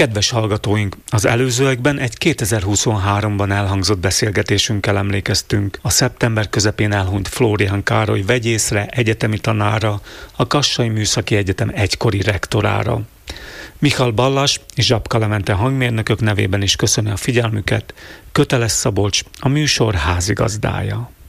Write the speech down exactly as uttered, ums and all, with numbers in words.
Kedves hallgatóink, az előzőekben egy kétezer-huszonháromban elhangzott beszélgetésünkkel emlékeztünk a szeptember közepén elhunyt Flórián Károly vegyészre, egyetemi tanára, a Kassai Műszaki Egyetem egykori rektorára. Michal Ballas és Zsapka Levente hangmérnökök nevében is köszöni a figyelmüket, Köteles Szabolcs, a műsor házigazdája.